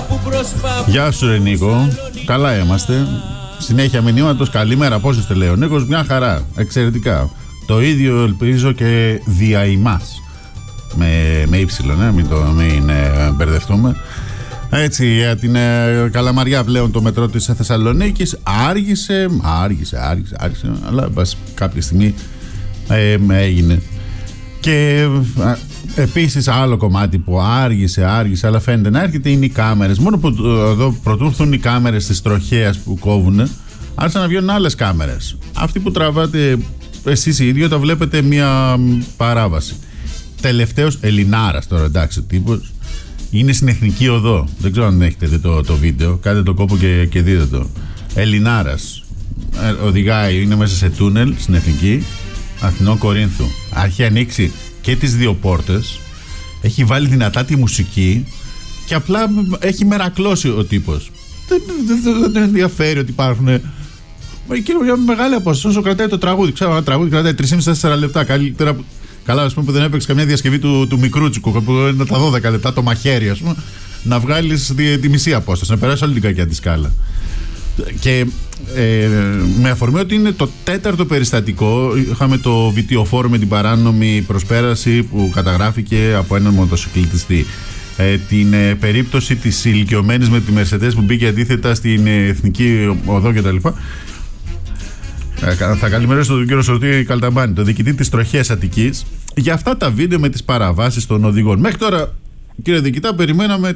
Γεια σου ρε Νίκο. Καλά είμαστε. Συνέχεια μηνύματος. Καλημέρα, πώς είστε, λέει ο Νίκος? Μια χαρά, εξαιρετικά. Το ίδιο ελπίζω και δια ημάς. Με ύψιλο, μην μπερδευτούμε. Έτσι, για την Καλαμαριά πλέον το μετρό της Θεσσαλονίκης άργησε, αλλά κάποια στιγμή έγινε. Και επίσης άλλο κομμάτι που άργησε, αλλά φαίνεται να έρχεται είναι οι κάμερες. Μόνο που εδώ πρωτού έρθουν οι κάμερες της τροχέας που κόβουν, άρχισαν να βγαίνουν άλλες κάμερες. Αυτή που τραβάτε εσείς οι ίδιοι όταν βλέπετε μια παράβαση. Τελευταίος Ελληνάρας τώρα, εντάξει, ο τύπος είναι στην Εθνική Οδό. Δεν ξέρω αν έχετε δει το βίντεο. Κάντε το κόπο και δείτε το. Ελληνάρας οδηγάει, είναι μέσα σε τούνελ στην Εθνική Αθηνών Κορίνθου. Έχει ανοίξει και τις δύο πόρτες, έχει βάλει δυνατά τη μουσική και απλά έχει μερακλώσει ο τύπος. Δεν τον ενδιαφέρει ότι υπάρχουν. Και για μεγάλη απόσταση, όσο κρατάει το τραγούδι. Ξέρω, ένα τραγούδι κρατάει 3,5-4 λεπτά. Καλύτερα. Καλά, ας πούμε, που δεν έπαιξε καμιά διασκευή του Μικρούτσικου, που είναι τα 12 λεπτά, το μαχαίρι, ας πούμε, να βγάλεις τη μισή απόσταση, να περάσει όλη την κακιά τη σκάλα. Και με αφορμή ότι είναι το 4ο περιστατικό, είχαμε το βιτιοφόρο με την παράνομη προσπέραση που καταγράφηκε από έναν μοτοσυκλετιστή. Την περίπτωση της ηλικιωμένης με τη Mercedes που μπήκε αντίθετα στην Εθνική Οδό κτλ. Θα καλημερίσω τον κύριο Σωτήρη Καλταμπάνη, τον διοικητή της Τροχέας Αττικής, για αυτά τα βίντεο με τις παραβάσεις των οδηγών. Μέχρι τώρα, κύριε διοικητά, περιμέναμε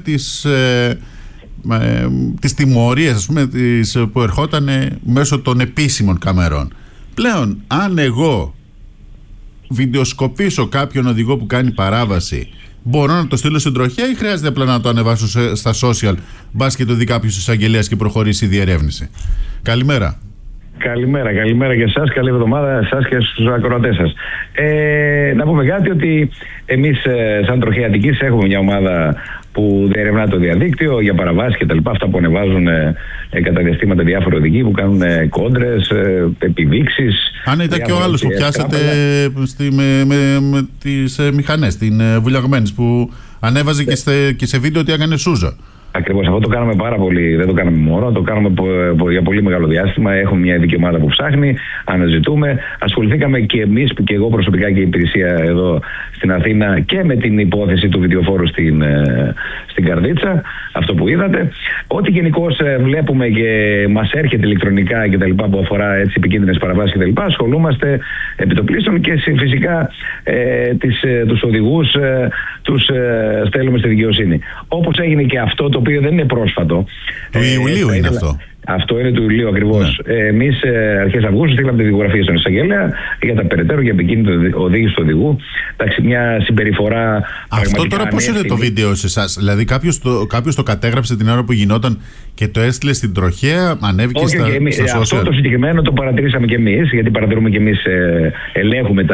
τις τιμωρίες, ας πούμε, που ερχόταν μέσω των επίσημων καμερών. Πλέον, αν εγώ βιντεοσκοπήσω κάποιον οδηγό που κάνει παράβαση, μπορώ να το στείλω στην τροχέα ή χρειάζεται απλά να το ανεβάσω στα social, μπας και το δει κάποιος εισαγγελέας και προχωρήσει η διερεύνηση? Καλημέρα. Καλημέρα για εσάς, καλή εβδομάδα εσάς και στους ακροατές σας. Να πούμε κάτι, ότι εμείς σαν Τροχέα Αττικής έχουμε μια ομάδα που διερευνά το διαδίκτυο για παραβάσεις και τα λοιπά, αυτά που ανεβάζουν κατά διαστήματα διάφοροι οδηγοί που κάνουν κόντρες, επιδείξεις. Αν ήταν και ο άλλος που πιάσατε με τις μηχανές, την βουλιαγμένης, που ανέβαζε και σε βίντεο ότι έκανε σούζα. Ακριβώς, αυτό το κάνουμε πάρα πολύ, δεν το κάνουμε μόνο, το κάνουμε για πολύ μεγάλο διάστημα. Έχουμε μια ειδική ομάδα που ψάχνει, αναζητούμε. Ασχοληθήκαμε και εμείς, και εγώ προσωπικά και η υπηρεσία εδώ στην Αθήνα, και με την υπόθεση του βιντεοφόρου στην Καρδίτσα, αυτό που είδατε. Ό,τι γενικώς βλέπουμε και μας έρχεται ηλεκτρονικά και τα λοιπά που αφορά έτσι επικίνδυνες παραβάσεις και τα λοιπά, ασχολούμαστε επιτοπλίστων και φυσικά τους οδηγούς τους στέλνουμε στη δικαιοσύνη. Όπως έγινε και αυτό το οποίο δεν είναι πρόσφατο. Του Ιουλίου είναι αυτό. Αυτό είναι του Ιουλίου ακριβώς. Ναι. Εμείς αρχές Αυγούστου στείλαμε τη δικογραφία στον εισαγγελέα για τα περαιτέρω για επικίνδυνη οδήγηση του οδηγού. Εντάξει, μια συμπεριφορά. Αυτό τώρα πώς είναι το βίντεο σε εσάς? Δηλαδή κάποιος το κατέγραψε την ώρα που γινόταν και το έστειλε στην τροχέα, ανέβηκε στα social? Αυτό το συγκεκριμένο το παρατηρήσαμε και εμείς, γιατί παρατηρούμε και εμείς, ελέγχουμε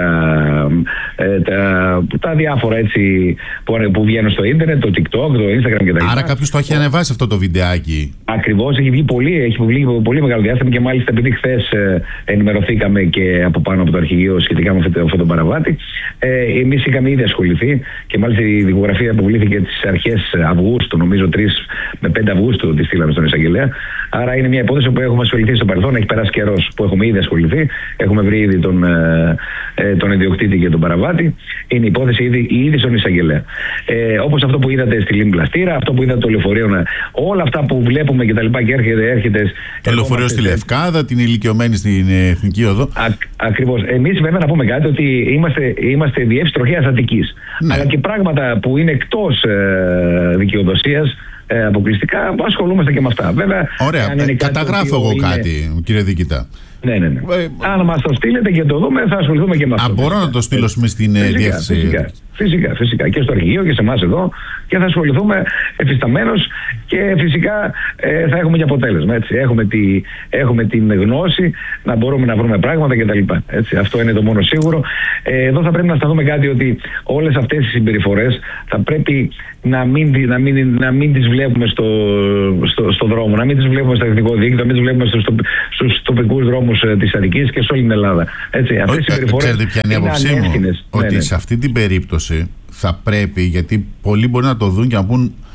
τα διάφορα έτσι που βγαίνουν στο ίντερνετ, το TikTok, το Instagram κτλ. Άρα κάποιος το έχει ανεβάσει αυτό το βιντεάκι. Ακριβώς, έχει βγει πολύ μεγάλο διάστημα και μάλιστα επειδή χθες ενημερωθήκαμε και από πάνω από το αρχηγείο σχετικά με αυτό το παραβάτη, εμείς είχαμε ήδη ασχοληθεί και μάλιστα η δικογραφία αποβλήθηκε τις αρχές Αυγούστου, νομίζω 3 με 5 Αυγούστου τη στείλαμε στον εισαγγελέα. Άρα είναι μια υπόθεση που έχουμε ασχοληθεί στο παρελθόν, έχει περάσει καιρός που έχουμε ήδη ασχοληθεί, έχουμε βρει ήδη τον ιδιοκτήτη και τον παραβάτη. Είναι υπόθεση ήδη στον εισαγγελέα. Όπως αυτό που είδατε στη Λίμνη Πλαστήρα, αυτό που είδατε το λεωφορείο, όλα αυτά που βλέπουμε και τα λοιπά και έρχεται. Το λεωφορείο στη Λευκάδα, την ηλικιωμένη στην Εθνική Οδό. Ακριβώς. Εμείς βέβαια να πούμε κάτι, ότι είμαστε διεύθυνση Τροχέας Αττικής. Ναι. Αλλά και πράγματα που είναι εκτός δικαιοδοσίας, αποκλειστικά, ασχολούμαστε και με αυτά. Βέβαια, ωραία. Καταγράφω εγώ κάτι, κύριε Διοικητά. Ναι. Αν μας το στείλετε και το δούμε, θα ασχοληθούμε και με αυτό. Μπορώ να το στείλω στην διεύθυνση? Φυσικά. Και στο αρχηγείο και σε εμάς εδώ, και θα ασχοληθούμε εφισταμένως και φυσικά θα έχουμε και αποτέλεσμα. Έτσι. Έχουμε την γνώση να μπορούμε να βρούμε πράγματα κτλ. Αυτό είναι το μόνο σίγουρο. Εδώ θα πρέπει να σταθούμε κάτι, ότι όλες αυτές οι συμπεριφορές θα πρέπει να μην τις βλέπουμε στο δρόμο, να μην τις βλέπουμε στο εθνικό δίκτυο, να μην τις βλέπουμε στους τοπικούς δρόμους της Αττικής και σε όλη την Ελλάδα. Αυτές οι συμπεριφορές είναι ανεύθυνες. Ότι σε αυτή την περίπτωση θα πρέπει, γιατί πολλοί μπορεί να το δουν και να πούν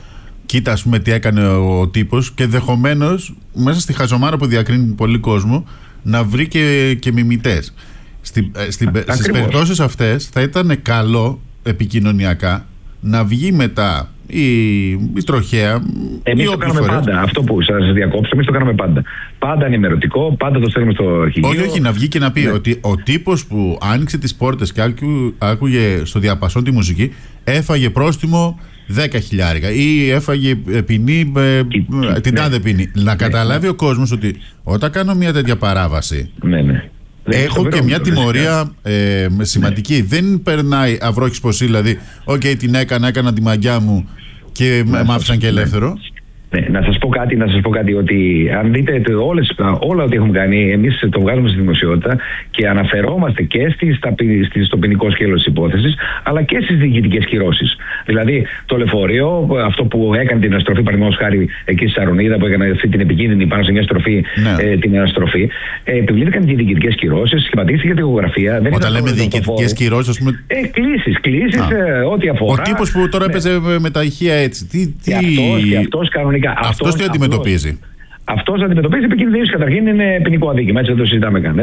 κοίτα ας πούμε τι έκανε ο τύπος, και ενδεχομένως μέσα στη χαζομάρα που διακρίνει πολύ κόσμο να βρει και μιμητές. Στις περιπτώσεις αυτές θα ήταν καλό επικοινωνιακά να βγει μετά η τροχέα. Εμείς το κάνουμε πάντα. Αυτό που σας διακόψω, εμείς το κάνουμε πάντα. Πάντα ενημερωτικό, πάντα το στέλνουμε στο αρχηγείο. Όχι, να βγει και να πει ότι ο τύπος που άνοιξε τις πόρτες και άκουγε στο διαπασόν τη μουσική έφαγε πρόστιμο 10.000 ή έφαγε ποινή την τάδε ποινή. Να καταλάβει ο κόσμος ότι όταν κάνω μια τέτοια παράβαση, έχω και μια τιμωρία σημαντική. Δεν περνάει αυρόχης ποσή, δηλαδή, την έκανα τη μαγιά μου και μ' άφησαν και ελεύθερο. Να σας πω κάτι, ότι αν δείτε όλα ό,τι έχουμε κάνει, εμείς το βγάζουμε στη δημοσιότητα και αναφερόμαστε και στο ποινικό σκέλος της υπόθεσης, αλλά και στις διοικητικές κυρώσεις. Δηλαδή, το λεωφορείο, αυτό που έκανε την αναστροφή, παραδείγματος χάρη εκεί στη Σαρονίδα, που έκανε αυτή την επικίνδυνη πάνω σε μια στροφή, την αναστροφή, επιβλήθηκαν και διοικητικές κυρώσεις, σχηματίστηκε τοιχογραφία. Όταν λέμε διοικητικές κυρώσεις, ας πούμε. Κλήσεις, ό,τι αφορά. Ο τύπος που τώρα έπαιζε με τα ηχεία έτσι. Και αυτός κανονικά. Αυτός τι αντιμετωπίζει? Αυτός αντιμετωπίζει επικίνδυνη, καταρχήν είναι ποινικό αδίκημα. Έτσι δεν το συζητάμε καν.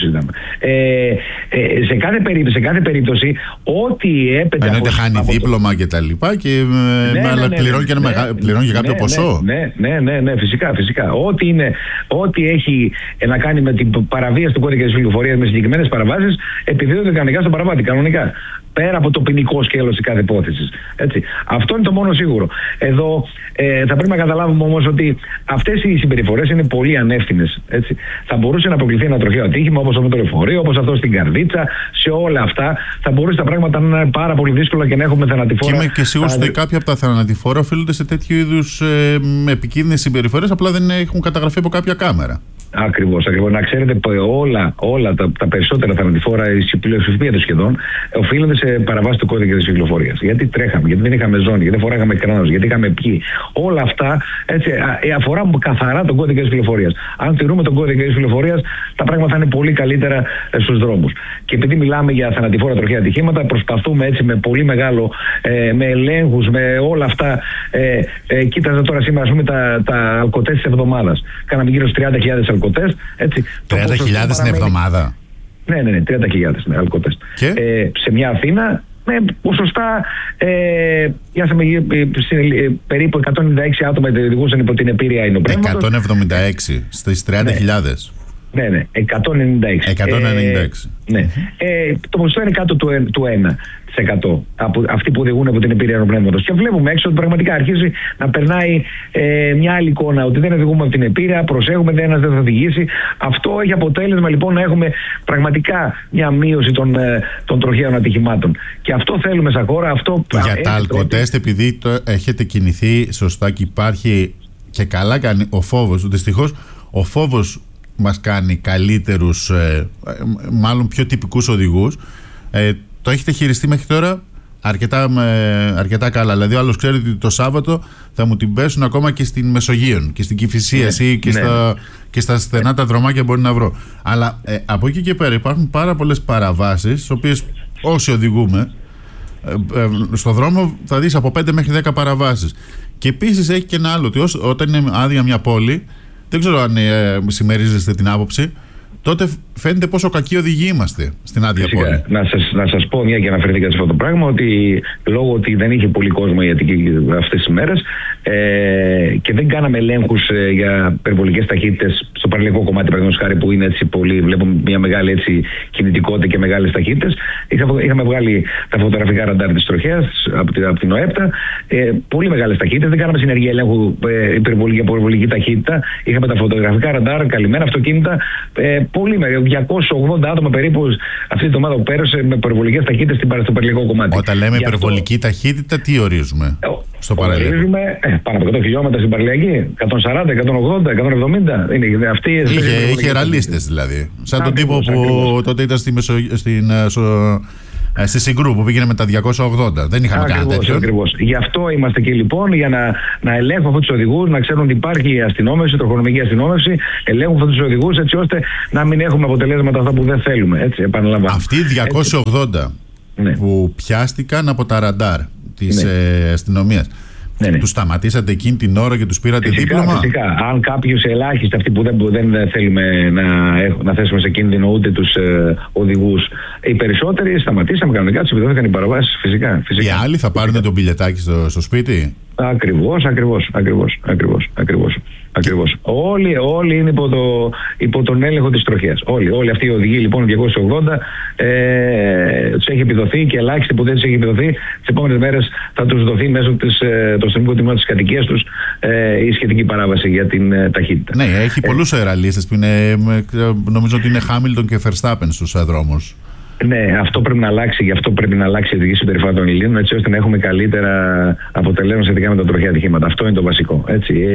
Σε κάθε περίπτωση, ό,τι έπεται. Εννοείται χάνει δίπλωμα και τα λοιπά, αλλά πληρώνει και κάποιο ποσό. Ναι, φυσικά. Ό,τι έχει να κάνει με την παραβίαση του κώδικα της κυκλοφορίας με συγκεκριμένες παραβάσεις, επιδίδονται κανονικά στον παραβάτη. Κανονικά. Πέρα από το ποινικό σκέλος της κάθε υπόθεσης. Αυτό είναι το μόνο σίγουρο. Εδώ θα πρέπει να καταλάβουμε όμως ότι αυτές οι συμπεριφορές είναι πολύ ανεύθυνες. Θα μπορούσε να αποκλειθεί ένα τροχαίο ατύχημα, όπως αυτό το λεωφορείο, όπως αυτό στην Καρδίτσα. Σε όλα αυτά θα μπορούσε τα πράγματα να είναι πάρα πολύ δύσκολα και να έχουμε θανατηφόρα. Και είμαι και σίγουρος ότι κάποια από τα θανατηφόρα οφείλονται σε τέτοιου είδους επικίνδυνες συμπεριφορές, απλά δεν έχουν καταγραφεί από κάποια κάμερα. Ακριβώς. Να ξέρετε, όλα τα περισσότερα θανατηφόρα, η πλειοψηφία του σχεδόν, οφείλονται σε παραβάσεις του κώδικα της κυκλοφορίας. Γιατί τρέχαμε, γιατί δεν είχαμε ζώνη, γιατί δεν φοράγαμε κράνος, γιατί είχαμε πιει. Όλα αυτά αφορά καθαρά τον κώδικα της κυκλοφορίας. Αν τηρούμε τον κώδικα της κυκλοφορίας, τα πράγματα θα είναι πολύ καλύτερα στους δρόμους. Και επειδή μιλάμε για θανατηφόρα τροχαία ατυχήματα, προσπαθούμε έτσι με πολύ μεγάλο, με ελέγχους, με όλα αυτά. Κοίταζα τώρα σήμερα, ας πούμε, τα αλκοτές της εβδομάδας. Κάναμε γύρω στους 30.000 αλκοτές. 30.000 την εβδομάδα? Ναι, 30.000 αλκοτές. Σε μια Αθήνα με ποσοστά περίπου 196 άτομα οδηγούσαν υπό την επίρρεια υνοπνεύματος. 176 στις 30.000. Ναι, 196. Το ποσοστό είναι κάτω του 1% από αυτοί που οδηγούν από την επίρρεια υνοπνεύματος. Και βλέπουμε έξω ότι πραγματικά αρχίζει να περνάει μια άλλη εικόνα, ότι δεν οδηγούμε από την επίρρεια, προσέχουμε, ένας δεν θα οδηγήσει. Αυτό έχει αποτέλεσμα λοιπόν να έχουμε πραγματικά μια μείωση των τροχαίων ατυχημάτων. Και αυτό θέλουμε σαν χώρα. Για τα αλκοτέστ, επειδή έχετε κινηθεί σωστά και υπάρχει και καλά κάνει ο φόβος, δυστυχώς ο φόβος μας κάνει καλύτερους, μάλλον πιο τυπικούς οδηγούς. Το έχετε χειριστεί μέχρι τώρα αρκετά καλά. Δηλαδή, ο άλλος ξέρει ότι το Σάββατο θα μου την πέσουν ακόμα και στην Μεσογείων και στην Κηφισίας και στα στενά τα δρομάκια μπορεί να βρω. Αλλά από εκεί και πέρα υπάρχουν πάρα πολλές παραβάσεις, τις οποίες όσοι οδηγούμε στο δρόμο θα δεις από 5 μέχρι 10 παραβάσεις. Και επίσης έχει και ένα άλλο, ότι όταν είναι άδεια μια πόλη, δεν ξέρω αν συμμερίζεστε την άποψη, τότε φαίνεται πόσο κακοί οδηγοί είμαστε στην άδεια πόλη. Να σας πω, μια και αναφερθήκα σε αυτό το πράγμα, ότι λόγω ότι δεν είχε πολύ κόσμο η Αττική αυτές τις μέρες και δεν κάναμε ελέγχους για υπερβολικές ταχύτητες στο παραλιακό κομμάτι, παραδείγματος χάρη, που είναι έτσι πολύ, βλέπουμε μια μεγάλη έτσι κινητικότητα και μεγάλες ταχύτητες. Είχαμε βγάλει τα φωτογραφικά ραντάρ της τροχέας από την ΟΕΠΤΑ, πολύ μεγάλες ταχύτητες. Δεν κάναμε συνεργεία ελέγχου υπερβολική ταχύτητα. Είχαμε τα φωτογραφικά ραντάρ, καλυμμένα αυτοκίνητα. Πολύ μεγάλο, 280 άτομα περίπου αυτή την εβδομάδα που πέρασε με υπερβολικές ταχύτητες στο παραλιακό κομμάτι. Όταν λέμε υπερβολική ταχύτητα, τι ορίζουμε στο παραλιακό? Ορίζουμε πάνω από 100 χιλιόμετρα στην παραλιακή, 140, 180, 170. Είχε ραλίστες δηλαδή. Σαν τον τύπο που τότε ήταν στη Συγκρού που πήγαινε με τα 280. Δεν είχαμε κανένα τέτοιο. Ακριβώς. Γι' αυτό είμαστε εκεί λοιπόν, για να ελέγχουμε αυτούς τους οδηγούς, να ξέρουν ότι υπάρχει αστυνόμευση, τροχονομική αστυνόμευση, ελέγχουμε αυτούς τους οδηγούς έτσι ώστε να μην έχουμε αποτελέσματα αυτά που δεν θέλουμε. Έτσι, επαναλαμβάνω. Αυτοί οι 280 που πιάστηκαν από τα ραντάρ της αστυνομίας, Ναι. Τους σταματήσατε εκείνη την ώρα και τους πήρατε δίπλωμα? Φυσικά. Αν κάποιους ελάχιστοι, αυτοί που δεν θέλουμε να θέσουμε σε κίνδυνο ούτε τους οδηγούς, οι περισσότεροι σταματήσαμε κανονικά, τους επιδόθηκαν οι παραβάσεις. Φυσικά. Οι άλλοι θα πάρουν το μπιλετάκι στο σπίτι? Ακριβώς. Όλοι είναι υπό τον έλεγχο της τροχέας. Όλοι αυτοί οι οδηγοί λοιπόν 280 τους έχει επιδοθεί, και ελάχιστοι που δεν τους έχει επιδοθεί, τις επόμενες μέρες θα τους δοθεί μέσω του αστυνομικού τμήματος της κατοικίας τους η σχετική παράβαση για την ταχύτητα. Ναι, έχει πολλούς αεραλίστες που είναι, νομίζω ότι είναι Χάμιλτον και Verstappen στους δρόμους. Ναι, αυτό πρέπει να αλλάξει. Γι' αυτό πρέπει να αλλάξει η οδηγική συμπεριφορά των Ελλήνων, έτσι ώστε να έχουμε καλύτερα αποτελέσματα σχετικά με τα τροχαία ατυχήματα. Αυτό είναι το βασικό.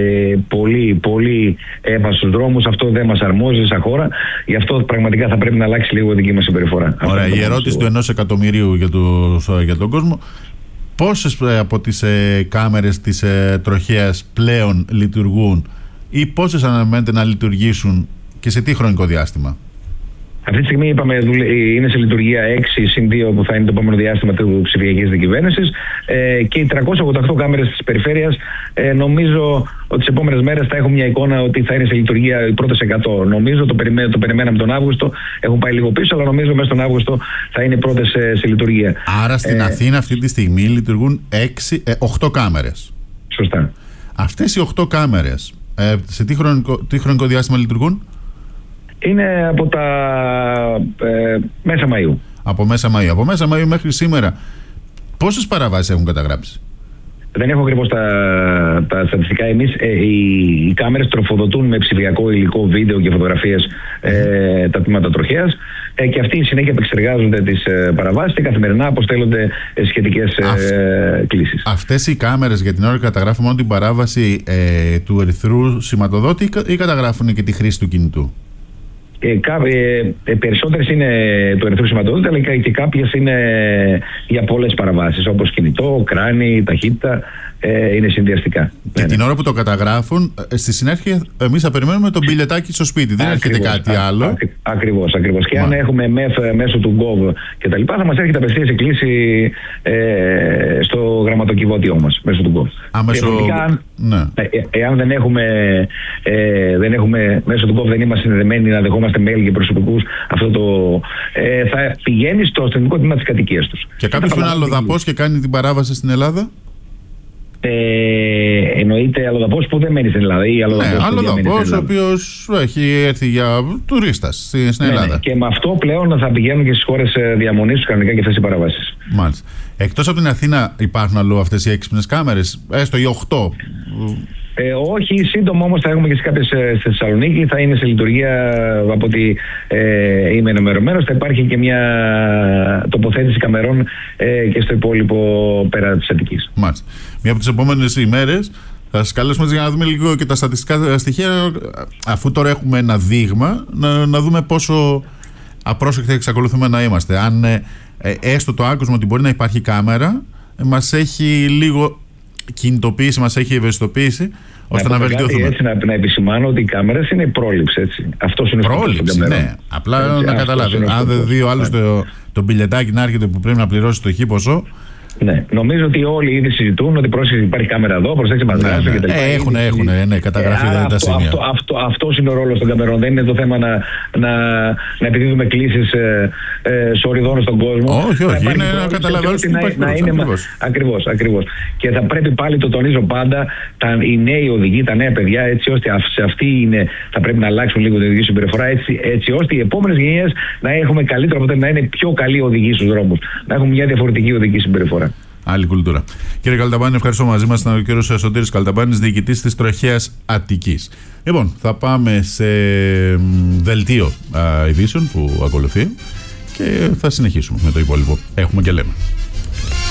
Πολύ έμφαση στους δρόμους. Αυτό δεν μας αρμόζει σαν χώρα. Γι' αυτό πραγματικά θα πρέπει να αλλάξει λίγο η οδική μας συμπεριφορά. Ωραία. Η ερώτηση του 1 εκατομμυρίου για τον κόσμο. Πόσες από τις κάμερες της τροχέας πλέον λειτουργούν, ή πόσες αναμένεται να λειτουργήσουν και σε τι χρονικό διάστημα? Αυτή τη στιγμή είπαμε είναι σε λειτουργία 6+2 που θα είναι το επόμενο διάστημα του ψηφιακής διακυβέρνησης, και οι 388 κάμερες της περιφέρειας νομίζω ότι τις επόμενες μέρες θα έχουμε μια εικόνα ότι θα είναι σε λειτουργία οι πρώτες 100. Νομίζω το περιμέναμε τον Αύγουστο, έχουν πάει λίγο πίσω, αλλά νομίζω μέσα στον Αύγουστο θα είναι οι πρώτες σε λειτουργία. Άρα στην Αθήνα αυτή τη στιγμή λειτουργούν 8 κάμερες. Σωστά. Αυτές οι 8 κάμερες σε τι χρονικό διάστημα λειτουργούν? Είναι από τα μέσα Μαΐου. Από μέσα Μαΐου μέχρι σήμερα πόσες παραβάσεις έχουν καταγράψει? Δεν έχω ακριβώς τα στατιστικά. Εμείς οι κάμερες τροφοδοτούν με ψηφιακό υλικό, βίντεο και φωτογραφίες τα τμήματα τροχέας, και αυτοί συνέχεια επεξεργάζονται τις παραβάσεις και καθημερινά αποστέλλονται σχετικές κλήσεις. Αυτές οι κάμερες για την ώρα καταγράφουν μόνο την παράβαση του ερυθρού σηματοδότη ή καταγράφουν και τη χρήση του κινητού? Περισσότερες είναι του ερυθρού σηματοδότη, αλλά και κάποιες είναι για πολλές παραβάσεις, όπως κινητό, κράνη, ταχύτητα, είναι συνδυαστικά. Και την ώρα που το καταγράφουν, στη συνέχεια εμείς θα περιμένουμε το μπιλετάκι στο σπίτι, δεν έρχεται κάτι άλλο. Ακριβώς. Και αν έχουμε μέσω του Gov και τα λοιπά, θα μας έρχεται απευθείας η κλήση στο γραμματοκιβώτιό μας μέσω του Gov. Εάν δεν έχουμε μέσω του Gov, δεν είμαστε συνδεδεμένοι να δεχόμαστε mail και προσωπικούς, θα πηγαίνει στο αστυνομικό τμήμα της κατοικίας τους. Και κάποιος που είναι αλλοδαπός και κάνει την παράβαση στην Ελλάδα? Εννοείται αλλοδαπός που δεν μένει στην Ελλάδα, ή αλλοδαπός ο οποίος έχει έρθει για τουρίστας στην Ελλάδα. Ναι. Και με αυτό πλέον θα πηγαίνουν και στις χώρες διαμονής τους κανονικά και αυτές οι παραβάσεις. Μάλιστα. Εκτός από την Αθήνα υπάρχουν αλλού αυτές οι έξυπνες κάμερες, έστω οι 8? Όχι, σύντομα όμως θα έχουμε και σε κάποιες στη Θεσσαλονίκη, θα είναι σε λειτουργία από ό,τι είμαι ενημερωμένος. Θα υπάρχει και μια τοποθέτηση καμερών και στο υπόλοιπο πέρα της Αττικής. Μάλιστα. Μία από τις επόμενες ημέρες θα σας καλέσουμε για να δούμε λίγο και τα στατιστικά στοιχεία, αφού τώρα έχουμε ένα δείγμα, να δούμε πόσο απρόσεκτοι εξακολουθούμε να είμαστε. Αν έστω το άκουσμα ότι μπορεί να υπάρχει κάμερα, μας έχει λίγο κινητοποίηση, μας έχει ευαισθητοποίησει ώστε να βελτιωθούμε. Έτσι, να επισημάνω ότι οι κάμερες είναι πρόληψη. Έτσι. Αυτός είναι πρόληψη, ναι. Απλά έτσι, να καταλάβει. Αν δεν δει ο άλλος το μπιλετάκι να έρχεται που πρέπει να πληρώσει το χ ποσό. Ναι, νομίζω ότι όλοι ήδη συζητούν ότι υπάρχει κάμερα εδώ, προσέξτε μας δράση κτλ. Έχουν καταγραφεί τα σημεία. Αυτός είναι ο ρόλος των καμερών. Δεν είναι το θέμα να επιδίδουμε κλήσεις σοριδών στον κόσμο. Όχι, είναι να καταλαβαίνεις ότι υπάρχει. Ακριβώς. Και θα πρέπει πάλι, το τονίζω πάντα, οι νέοι οδηγοί, τα νέα παιδιά, έτσι ώστε θα πρέπει να αλλάξουν λίγο την οδηγική συμπεριφορά, έτσι ώστε οι επόμενες γενιές να έχουμε καλύτερο αποτέλεσμα, να είναι πιο καλοί οδηγοί στους δρόμους, να έχουμε μια διαφορετική οδηγική συμπεριφορά. Άλλη κουλτούρα. Κύριε Καλταμπάνη, ευχαριστώ. Μαζί μας ήταν ο κύριος Σωτήρης Καλταμπάνης, διοικητής της Τροχέας Αττικής. Λοιπόν, θα πάμε σε δελτίο ειδήσεων που ακολουθεί και θα συνεχίσουμε με το υπόλοιπο. Έχουμε και λέμε.